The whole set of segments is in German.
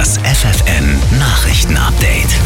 Das FFN-Nachrichten-Update.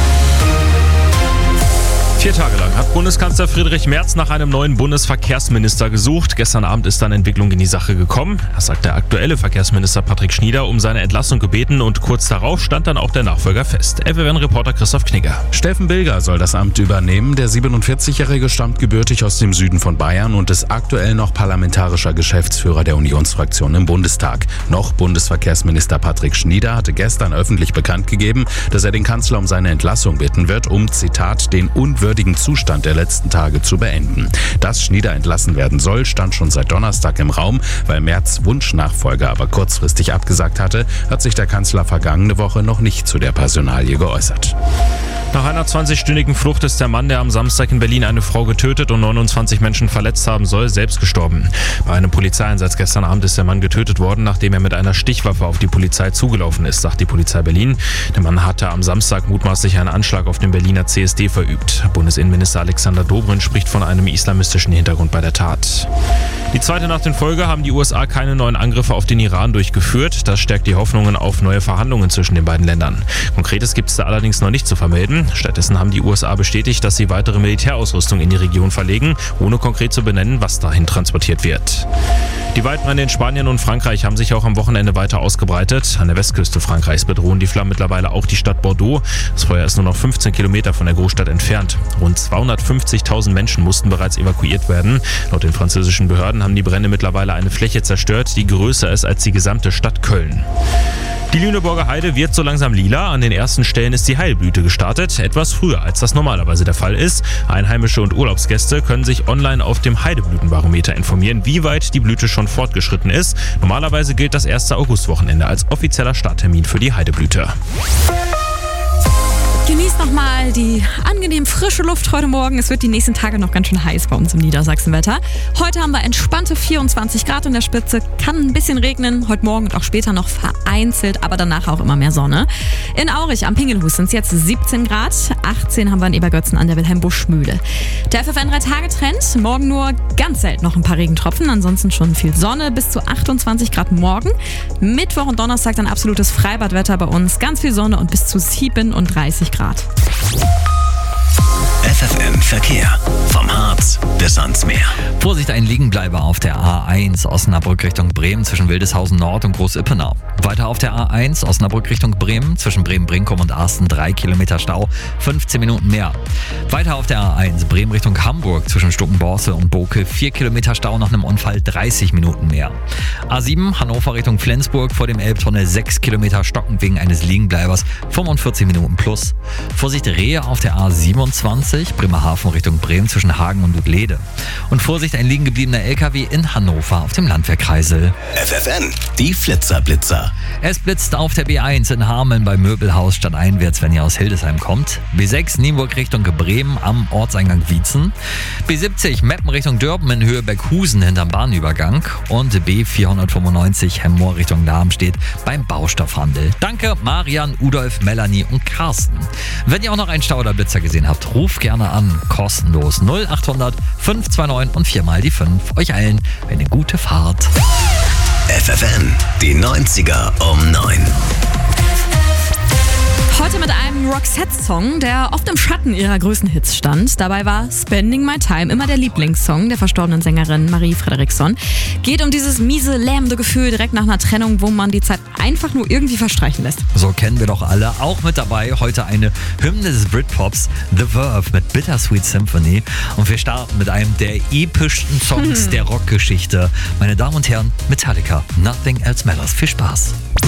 4 Tage lang hat Bundeskanzler Friedrich Merz nach einem neuen Bundesverkehrsminister gesucht. Gestern Abend ist dann Entwicklung in die Sache gekommen. Das sagt der aktuelle Verkehrsminister Patrick Schnieder um seine Entlassung gebeten und kurz darauf stand dann auch der Nachfolger fest. FFN-Reporter Christoph Knigger. Steffen Bilger soll das Amt übernehmen. Der 47-Jährige stammt gebürtig aus dem Süden von Bayern und ist aktuell noch parlamentarischer Geschäftsführer der Unionsfraktion im Bundestag. Noch Bundesverkehrsminister Patrick Schnieder hatte gestern öffentlich bekannt gegeben, dass er den Kanzler um seine Entlassung bitten wird, um, Zitat, den unwürdigen Zustand der letzten Tage zu beenden. Dass Schnieder entlassen werden soll, stand schon seit Donnerstag im Raum. Weil Merz Wunschnachfolger aber kurzfristig abgesagt hatte, hat sich der Kanzler vergangene Woche noch nicht zu der Personalie geäußert. Nach einer 20-stündigen Flucht ist der Mann, der am Samstag in Berlin eine Frau getötet und 29 Menschen verletzt haben soll, selbst gestorben. Bei einem Polizeieinsatz gestern Abend ist der Mann getötet worden, nachdem er mit einer Stichwaffe auf die Polizei zugelaufen ist, sagt die Polizei Berlin. Der Mann hatte am Samstag mutmaßlich einen Anschlag auf den Berliner CSD verübt. Bundesinnenminister Alexander Dobrindt spricht von einem islamistischen Hintergrund bei der Tat. Die zweite Nacht in Folge haben die USA keine neuen Angriffe auf den Iran durchgeführt. Das stärkt die Hoffnungen auf neue Verhandlungen zwischen den beiden Ländern. Konkretes gibt es da allerdings noch nicht zu vermelden. Stattdessen haben die USA bestätigt, dass sie weitere Militärausrüstung in die Region verlegen, ohne konkret zu benennen, was dahin transportiert wird. Die Waldbrände in Spanien und Frankreich haben sich auch am Wochenende weiter ausgebreitet. An der Westküste Frankreichs bedrohen die Flammen mittlerweile auch die Stadt Bordeaux. Das Feuer ist nur noch 15 Kilometer von der Großstadt entfernt. Rund 250.000 Menschen mussten bereits evakuiert werden. Laut den französischen Behörden haben die Brände mittlerweile eine Fläche zerstört, die größer ist als die gesamte Stadt Köln. Die Lüneburger Heide wird so langsam lila. An den ersten Stellen ist die Heilblüte gestartet, etwas früher als das normalerweise der Fall ist. Einheimische und Urlaubsgäste können sich online auf dem Heideblütenbarometer informieren, wie weit die Blüte schon fortgeschritten ist. Normalerweise gilt das 1. Augustwochenende als offizieller Starttermin für die Heideblüte. Genießt nochmal die angenehm frische Luft heute Morgen. Es wird die nächsten Tage noch ganz schön heiß bei uns im Niedersachsenwetter. Heute haben wir entspannte 24 Grad in der Spitze. Kann ein bisschen regnen, heute Morgen und auch später noch vereinzelt, aber danach auch immer mehr Sonne. In Aurich am Pingelhus sind es jetzt 17 Grad. 18 haben wir in Ebergötzen an der Wilhelm-Busch-Mühle. Der FFN 3-Tage-Trend. Morgen nur ganz selten noch ein paar Regentropfen. Ansonsten schon viel Sonne, bis zu 28 Grad morgen. Mittwoch und Donnerstag dann absolutes Freibadwetter bei uns. Ganz viel Sonne und bis zu 37 Grad. FFN Verkehr. Vom Harz bis ans Meer. Vorsicht, ein Liegenbleiber auf der A1 Osnabrück Richtung Bremen zwischen Wildeshausen Nord und Groß-Ippenau. Weiter auf der A1 Osnabrück Richtung Bremen zwischen Bremen-Brinkum und Arsten 3 Kilometer Stau, 15 Minuten mehr. Weiter auf der A1 Bremen Richtung Hamburg zwischen Stuckenborstel und Bokel 4 Kilometer Stau nach einem Unfall, 30 Minuten mehr. A7 Hannover Richtung Flensburg vor dem Elbtunnel 6 Kilometer stockend wegen eines Liegenbleibers, 45 Minuten plus. Vorsicht, Rehe auf der A27 Bremerhaven Richtung Bremen zwischen Hagen und Uglede. Und Vorsicht, ein liegen gebliebener LKW in Hannover auf dem Landwehrkreisel. FFN, die Flitzer-Blitzer. Es blitzt auf der B1 in Hameln bei Möbelhaus stadteinwärts, wenn ihr aus Hildesheim kommt. B6 Nienburg Richtung Bremen am Ortseingang Wietzen. B70 Meppen Richtung Dörpen in Höhe Beckhusen hinterm Bahnübergang. Und B495 Hemmoor Richtung Darmstedt beim Baustoffhandel. Danke Marian, Udolf, Melanie und Carsten. Wenn ihr auch noch einen Stau oder Blitzer gesehen habt, ruft gerne an. Kostenlos 0800 529 und 4 mal die 5. Euch allen eine gute Fahrt. FFN, die 90er um 9. Heute mit einem Roxette-Song, der oft im Schatten ihrer größten Hits stand. Dabei war Spending My Time immer der Lieblingssong der verstorbenen Sängerin Marie Fredriksson. Geht um dieses miese, lähmende Gefühl direkt nach einer Trennung, wo man die Zeit einfach nur irgendwie verstreichen lässt. So kennen wir doch alle. Auch mit dabei heute eine Hymne des Britpops, The Verve mit Bittersweet Symphony. Und wir starten mit einem der epischsten Songs der Rockgeschichte. Meine Damen und Herren, Metallica, Nothing Else Matters. Viel Spaß.